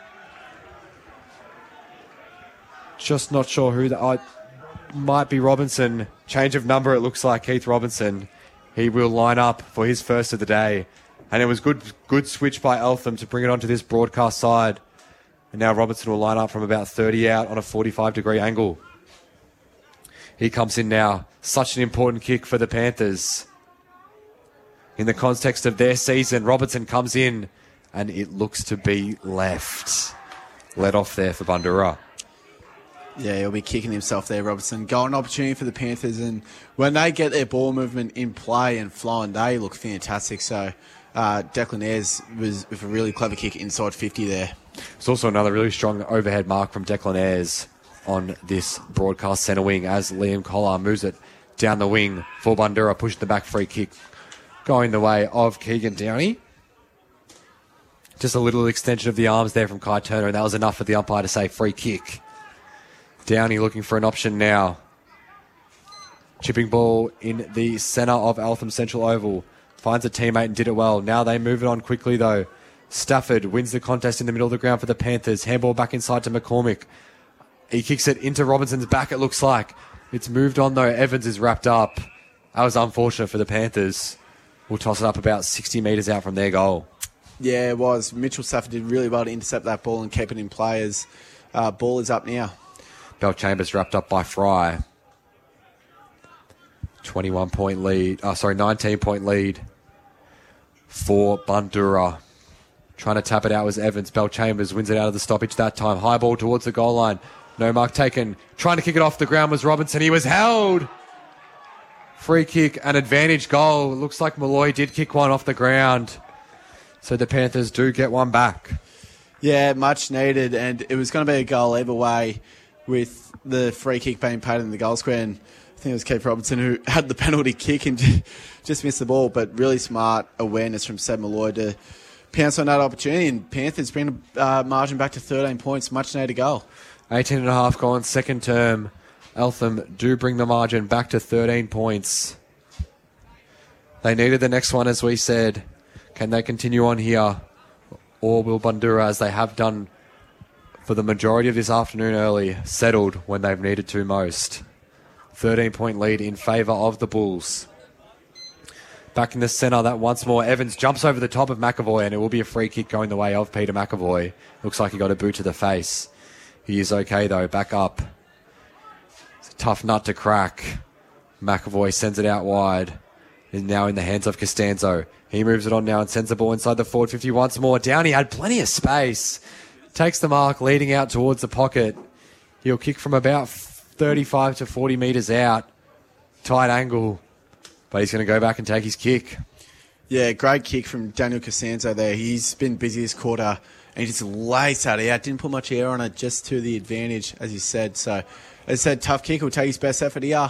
Speaker 1: Just not sure who that might be. Robinson. Change of number, it looks like. Keith Robinson. He will line up for his first of the day. And it was good switch by Eltham to bring it onto this broadcast side. And now Robinson will line up from about 30 out on a 45-degree angle. He comes in now. Such an important kick for the Panthers. In the context of their season, Robinson comes in and it looks to be left. Let off there for Bandura.
Speaker 2: Yeah, he'll be kicking himself there, Robertson. Golden opportunity for the Panthers, and when they get their ball movement in play and flowing, they look fantastic. So Declan Ayres was with a really clever kick inside 50 there.
Speaker 1: It's also another really strong overhead mark from Declan Ayres on this broadcast centre wing as Liam Collar moves it down the wing for Bundura, pushing the back free kick going the way of Keegan Downey. Just a little extension of the arms there from Kai Turner, and that was enough for the umpire to say free kick. Downey looking for an option now. Chipping ball in the centre of Eltham Central Oval. Finds a teammate and did it well. Now they move it on quickly though. Stafford wins the contest in the middle of the ground for the Panthers. Handball back inside to McCormick. He kicks it into Robinson's back, it looks like. It's moved on though. Evans is wrapped up. That was unfortunate for the Panthers. We'll toss it up about 60 metres out from their goal.
Speaker 2: Yeah, it was. Mitchell Stafford did really well to intercept that ball and keep it in play as ball is up now.
Speaker 1: Bell Chambers wrapped up by Fry. 19-point lead for Bundura. Trying to tap it out was Evans. Bell Chambers wins it out of the stoppage that time. High ball towards the goal line. No mark taken. Trying to kick it off the ground was Robinson. He was held. Free kick, an advantage goal. It looks like Malloy did kick one off the ground. So the Panthers do get one back.
Speaker 2: Yeah, much needed. And it was going to be a goal either way with the free kick being paid in the goal square. And I think it was Keith Robinson who had the penalty kick and just missed the ball. But really smart awareness from Seb Malloy to pounce on that opportunity. And Panthers bring a margin back to 13 points. Much needed goal.
Speaker 1: 18.5 gone, second term. Eltham do bring the margin back to 13 points. They needed the next one, as we said. Can they continue on here? Or will Bundura, as they have done for the majority of this afternoon early, settled when they've needed to most? 13-point lead in favour of the Bulls. Back in the centre, that once more. Evans jumps over the top of McAvoy, and it will be a free kick going the way of Peter McAvoy. Looks like he got a boot to the face. He is okay, though. Back up. It's a tough nut to crack. McAvoy sends it out wide. Is now in the hands of Costanzo. He moves it on now and sends the ball inside the forward 50 once more. Downey had plenty of space. Takes the mark, leading out towards the pocket. He'll kick from about 35 to 40 metres out. Tight angle. But he's going to go back and take his kick.
Speaker 2: Yeah, great kick from Daniel Costanzo there. He's been busy this quarter and he just lays that out. Didn't put much air on it, just to the advantage, as you said. So, as I said, tough kick. He'll take his best effort here.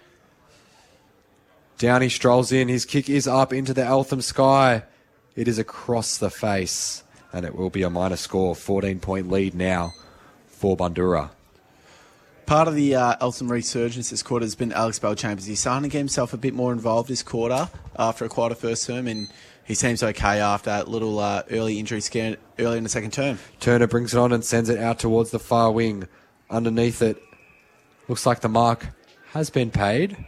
Speaker 1: Downey strolls in. His kick is up into the Eltham sky. It is across the face. And it will be a minor score. 14-point lead now for Bundura.
Speaker 2: Part of the Eltham resurgence this quarter has been Alex Bell-Chambers. He's starting to get himself a bit more involved this quarter after a quieter first term, and he seems okay after that little early injury scare early in the second term.
Speaker 1: Turner brings it on and sends it out towards the far wing. Underneath it, looks like the mark has been paid.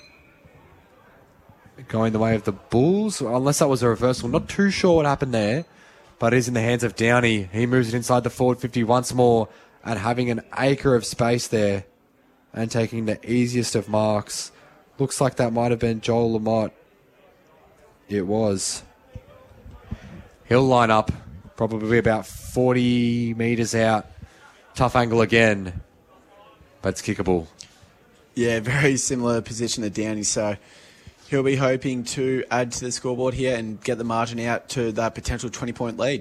Speaker 1: Going the way of the Bulls, unless that was a reversal. Not too sure what happened there, but it is in the hands of Downey. He moves it inside the forward 50 once more, and having an acre of space there and taking the easiest of marks. Looks like that might have been Joel Lamott. It was. He'll line up, probably about 40 metres out. Tough angle again, but it's kickable.
Speaker 2: Yeah, very similar position to Downey, so he'll be hoping to add to the scoreboard here and get the margin out to that potential 20-point lead.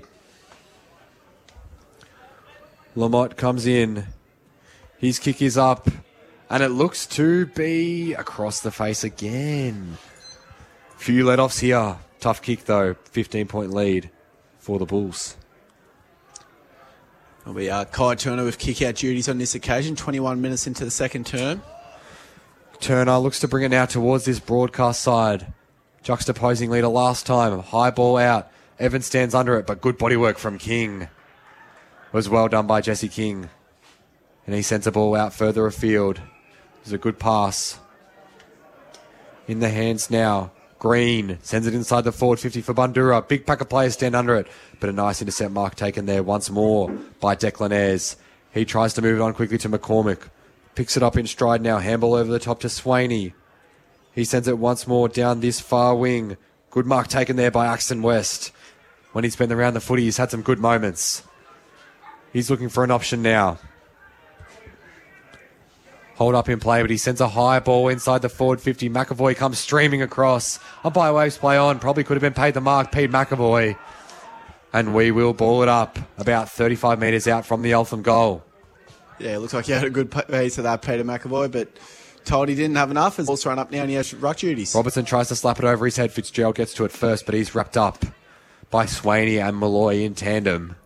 Speaker 1: Lamott comes in. His kick is up. And it looks to be across the face again. Few let-offs here. Tough kick, though. 15-point lead for the Bulls.
Speaker 2: It'll be Kai Turner with kick-out duties on this occasion. 21 minutes into the second term.
Speaker 1: Turner looks to bring it now towards this broadcast side. Juxtaposing leader last time. High ball out. Evans stands under it, but good bodywork from King. Was well done by Jesse King. And he sends the ball out further afield. It was a good pass. In the hands now. Green sends it inside the forward 50 for Bundura. Big pack of players stand under it. But a nice intercept mark taken there once more by Declan Ayres. He tries to move it on quickly to McCormick. Picks it up in stride now. Handball over the top to Swaney. He sends it once more down this far wing. Good mark taken there by Axton West. When he's been around the footy, he's had some good moments. He's looking for an option now. Hold up in play, but he sends a high ball inside the forward 50. McAvoy comes streaming across. Umpire waves play on. Probably could have been paid the mark. Pete McAvoy. And we will ball it up about 35 metres out from the Eltham goal.
Speaker 2: Yeah, it looks like he had a good pace of that, Peter McAvoy, but told he didn't have enough. As ball's thrown up now and he has ruck duties.
Speaker 1: Robertson tries to slap it over his head. Fitzgerald gets to it first, but he's wrapped up by Swaney and Malloy in tandem.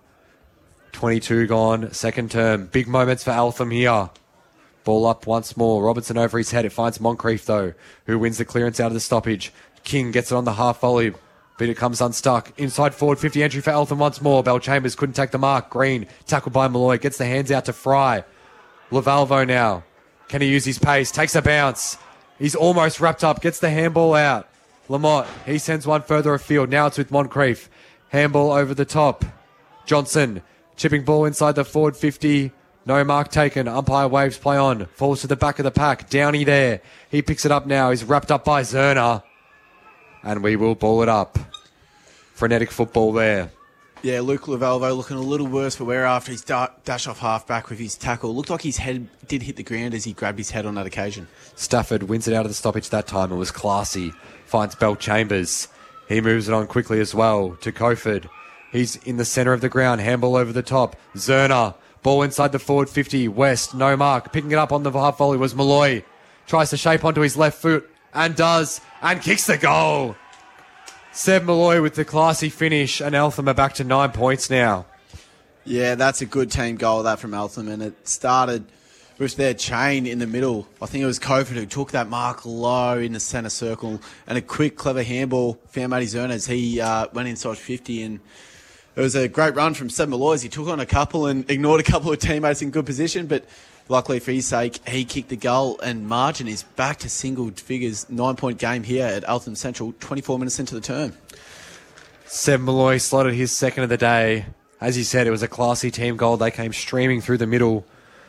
Speaker 1: 22 gone, second term. Big moments for Eltham here. Ball up once more. Robertson over his head. It finds Moncrief, though, who wins the clearance out of the stoppage. King gets it on the half volley, but it comes unstuck. Inside forward 50 entry for Eltham once more. Bell Chambers couldn't take the mark. Green, tackled by Malloy, gets the hands out to Fry. Lavalvo now. Can he use his pace? Takes a bounce. He's almost wrapped up. Gets the handball out. Lamont, he sends one further afield. Now it's with Moncrief. Handball over the top. Johnson, chipping ball inside the forward 50. No mark taken. Umpire waves play on. Falls to the back of the pack. Downey there. He picks it up now. He's wrapped up by Zerner. And we will ball it up. Frenetic football there.
Speaker 2: Yeah, Luke Lavalvo looking a little worse for wear after his dash off half-back with his tackle. Looked like his head did hit the ground as he grabbed his head on that occasion.
Speaker 1: Stafford wins it out of the stoppage that time. It was classy. Finds Bell Chambers. He moves it on quickly as well to Coford. He's in the centre of the ground. Handball over the top. Zerner. Ball inside the forward 50. West, no mark. Picking it up on the half volley was Malloy. Tries to shape onto his left foot and does. And kicks the goal. Seb Malloy with the classy finish. And Eltham are back to 9 points now.
Speaker 2: Yeah, that's a good team goal, that from Eltham. And it started with their chain in the middle. I think it was Coford who took that mark low in the centre circle. And a quick, clever handball found Matty Zerner as he went inside 50 and it was a great run from Seb Malloy as he took on a couple and ignored a couple of teammates in good position, but luckily for his sake, he kicked the goal and margin is back to single figures. 9-point game here at Eltham Central, 24 minutes into the term.
Speaker 1: Seb Malloy slotted his second of the day. As you said, it was a classy team goal. They came streaming through the middle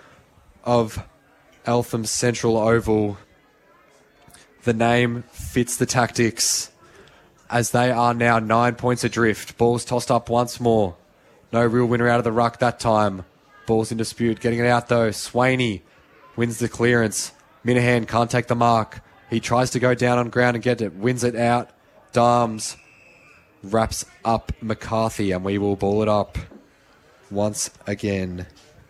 Speaker 1: of Eltham Central Oval. The name fits the tactics, as they are now 9 points adrift. Ball's tossed up once more. No real winner out of the ruck that time. Ball's in dispute. Getting it out, though. Swaney wins the clearance. Minahan can't take the mark. He tries to go down on ground and get it. Wins it out. Darms wraps up McCarthy, and we will ball it up once again.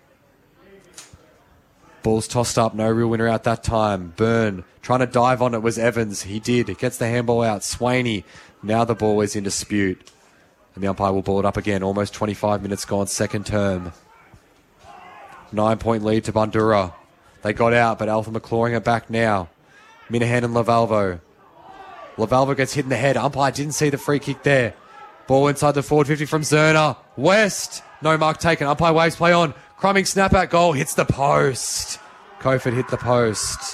Speaker 1: Ball's tossed up. No real winner out that time. Byrne trying to dive on it was Evans. He did. Gets the handball out. Swaney. Now the ball is in dispute. And the umpire will ball it up again. Almost 25 minutes gone. Second term. 9-point lead to Bundura. They got out, but Eltham are clawing it back now. Minahan and Lavalvo. Lavalvo gets hit in the head. Umpire didn't see the free kick there. Ball inside the forward 50 from Zerner. West. No mark taken. Umpire waves play on. Crumbing snap at goal. Hits the post. Coford hit the post.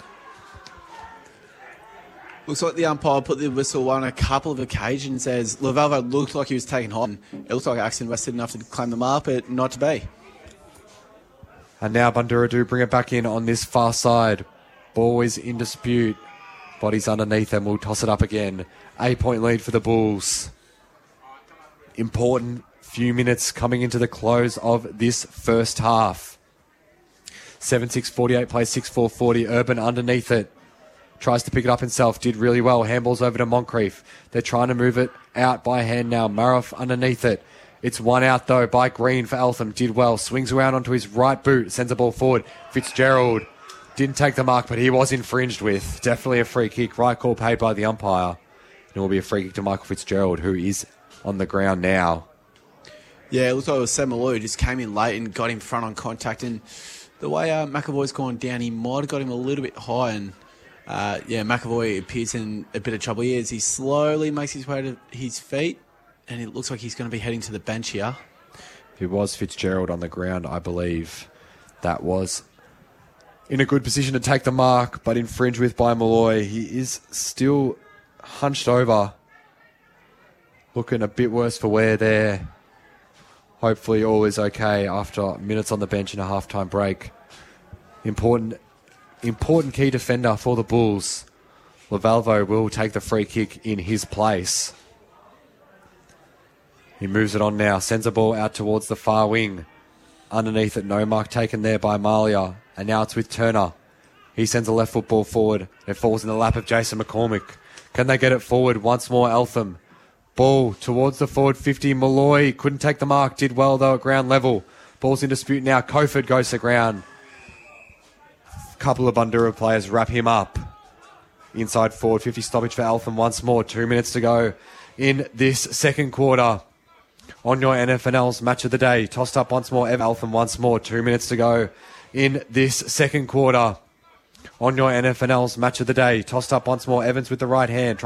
Speaker 2: Looks like the umpire put the whistle on a couple of occasions as Lavalvo looked like he was taken hot. It looked like Axton West did enough to claim the mark, but not to be.
Speaker 1: And now Bundura do bring it back in on this far side. Ball is in dispute. Bodies underneath them. We'll toss it up again. 8-point lead for the Bulls. Important few minutes coming into the close of this first half. 7-6-48 plays 6-4-40. Urban underneath it. Tries to pick it up himself. Did really well. Handballs over to Moncrief. They're trying to move it out by hand now. Maroff underneath it. It's one out, though, by Green for Eltham. Did well. Swings around onto his right boot. Sends the ball forward. Fitzgerald didn't take the mark, but he was infringed with. Definitely a free kick. Right call paid by the umpire. And it will be a free kick to Michael Fitzgerald, who is on the ground now.
Speaker 2: Yeah, it looked like it was Sam Malloy who just came in late and got him front on contact. And the way McAvoy's gone down, he might have got him a little bit high. And McAvoy appears in a bit of trouble here as he slowly makes his way to his feet. And it looks like he's going to be heading to the bench here.
Speaker 1: It was Fitzgerald on the ground, I believe. That was in a good position to take the mark, but infringed with by Malloy. He is still hunched over. Looking a bit worse for wear there. Hopefully all is okay after minutes on the bench and a halftime break. Important key defender for the Bulls. Lavalvo will take the free kick in his place. He moves it on now. Sends the ball out towards the far wing. Underneath it, no mark taken there by Malia. And now it's with Turner. He sends a left foot ball forward. It falls in the lap of Jason McCormick. Can they get it forward once more? Eltham. Ball towards the forward 50. Malloy couldn't take the mark. Did well, though, at ground level. Ball's in dispute now. Coford goes to ground. Couple of Bundoora players wrap him up. Inside forward 50 stoppage for Eltham once more. 2 minutes to go in this second quarter. On your NFNL's match of the day. Tossed up once more. Eltham once more. 2 minutes to go in this second quarter. On your NFNL's match of the day. Tossed up once more. Evans with the right hand.